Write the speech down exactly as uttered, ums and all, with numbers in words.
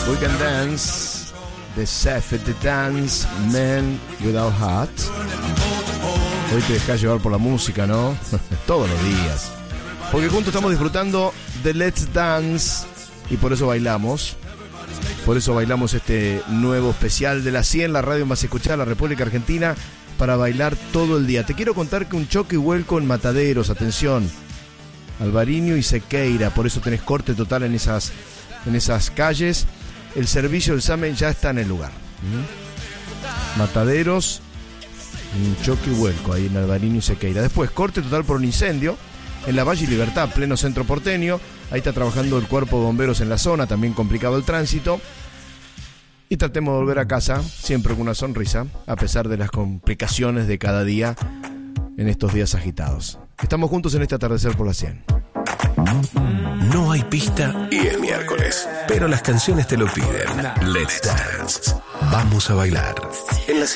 We Can Dance, The Seth, The Dance, Men Without Heart. Hoy te dejas llevar por la música, ¿no? Todos los días. Porque juntos estamos disfrutando de Let's Dance y por eso bailamos. Por eso bailamos este nuevo especial de la cien, la radio más escuchada de la República Argentina, para bailar todo el día. Te quiero contar que un choque y vuelco en Mataderos, atención, Alvarinho y Sequeira, por eso tenés corte total en esas, en esas calles. El servicio del SAME ya está en el lugar. ¿Mm? Mataderos, un choque y vuelco ahí en Alvarinho y Sequeira. Después, corte total por un incendio en la Valle y Libertad, pleno centro porteño. Ahí está trabajando el cuerpo de bomberos en la zona, también complicado el tránsito. Y tratemos de volver a casa, siempre con una sonrisa, a pesar de las complicaciones de cada día en estos días agitados. Estamos juntos en este atardecer por la cien. No hay pista y es miércoles, pero las canciones te lo piden. Let's Dance. Vamos a bailar. En la